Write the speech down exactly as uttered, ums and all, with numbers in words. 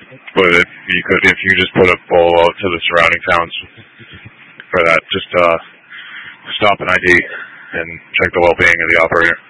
But if you could, if you just put a bowl out to the surrounding towns for that, just uh, stop an I D and check the well-being of the operator.